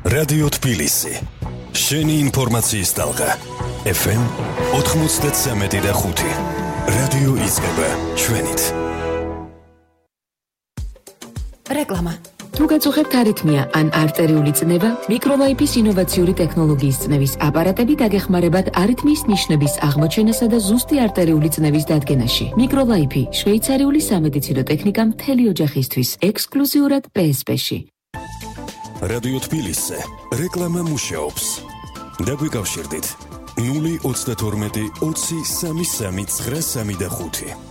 რადიო თბილისი. შენი ინფორმაციის ტალღა. FM 93.5. რადიო იწყება ჩვენით. რეკლამა. თუ გაწუხებთ არითმია ან არტერიული წნევა, მიკროლაიფის ინოვაციური ტექნოლოგიის წნევის აპარატები დაგეხმარებათ არითმიის ნიშნების აღმოჩენასა და ზუსტი არტერიული წნევის დადგენაში. მიკროლაიფი, შვეიცარიული სამედიცინო ტექნიკა მთელი ოჯახისთვის, ექსკლუზიურად PSP-ში. რადიო თბილისზე რეკლამა მუშაობს. დაგვიკავშირდით 032 20 33 935.